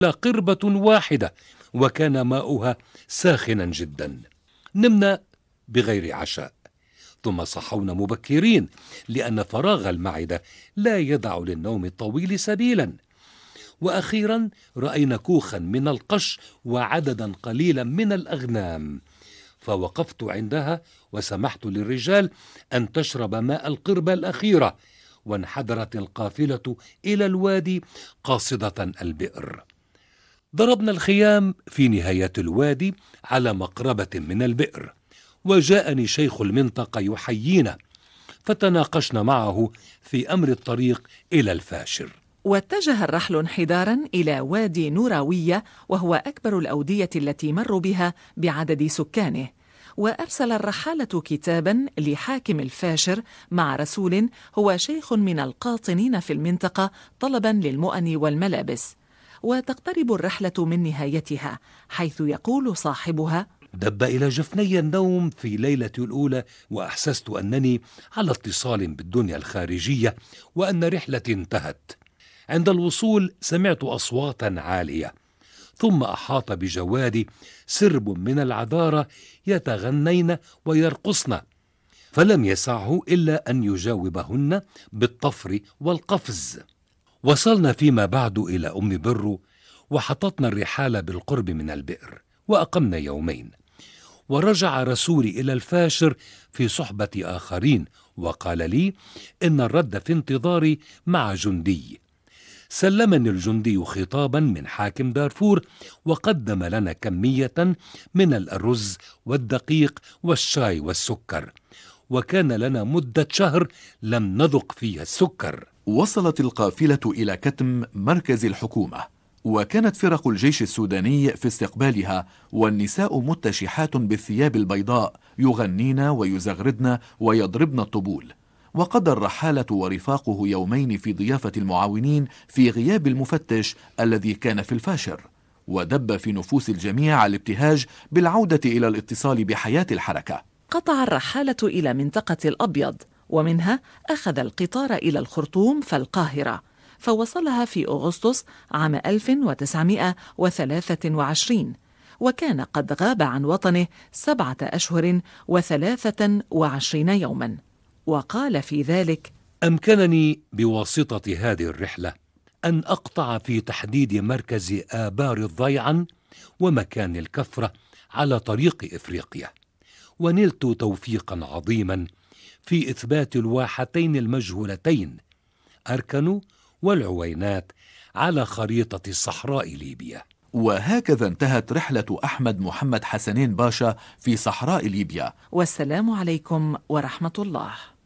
قربة واحدة، وكان ماؤها ساخنا جدا. نمنا بغير عشاء، ثم صحونا مبكرين، لأن فراغ المعدة لا يدع للنوم الطويل سبيلا. وأخيرا رأينا كوخا من القش وعددا قليلا من الأغنام، فوقفت عندها وسمحت للرجال أن تشرب ماء القربة الأخيرة، وانحدرت القافلة إلى الوادي قاصدة البئر. ضربنا الخيام في نهاية الوادي على مقربة من البئر، وجاءني شيخ المنطقة يحيينا، فتناقشنا معه في أمر الطريق إلى الفاشر. واتجه الرحل انحدارا إلى وادي نوراوية، وهو أكبر الأودية التي مروا بها بعدد سكانه. وأرسل الرحالة كتابا لحاكم الفاشر مع رسول هو شيخ من القاطنين في المنطقة طلبا للمؤن والملابس. وتقترب الرحلة من نهايتها، حيث يقول صاحبها: دب إلى جفني النوم في ليلة الأولى، وأحسست أنني على اتصال بالدنيا الخارجية، وأن رحلتي انتهت. عند الوصول سمعت أصواتا عالية، ثم أحاط بجوادي سرب من العذارى يتغنين ويرقصن، فلم يسعه إلا أن يجاوبهن بالطفر والقفز. وصلنا فيما بعد إلى أم برو، وحطتنا الرحال بالقرب من البئر، وأقمنا يومين. ورجع رسولي إلى الفاشر في صحبة آخرين، وقال لي إن الرد في انتظاري مع جندي. سلمني الجندي خطابا من حاكم دارفور، وقدم لنا كمية من الأرز والدقيق والشاي والسكر، وكان لنا مدة شهر لم نذق فيها السكر. وصلت القافلة إلى كتم مركز الحكومة، وكانت فرق الجيش السوداني في استقبالها، والنساء متشحات بالثياب البيضاء يغنين ويزغردن ويضربن الطبول. وقضى الرحالة ورفاقه يومين في ضيافة المعاونين في غياب المفتش الذي كان في الفاشر، ودب في نفوس الجميع الابتهاج بالعودة إلى الاتصال بحياة الحركة. قطع الرحالة إلى منطقة الأبيض، ومنها أخذ القطار إلى الخرطوم فالقاهرة، فوصلها في أغسطس عام 1923، وكان قد غاب عن وطنه 7 أشهر و23 يوما. وقال في ذلك: أمكنني بواسطة هذه الرحلة أن أقطع في تحديد مركز آبار الضيعن ومكان الكفرة على طريق إفريقيا، ونلت توفيقا عظيما في إثبات الواحتين المجهولتين أركنو والعوينات على خريطة صحراء ليبيا. وهكذا انتهت رحلة أحمد محمد حسنين باشا في صحراء ليبيا. والسلام عليكم ورحمة الله.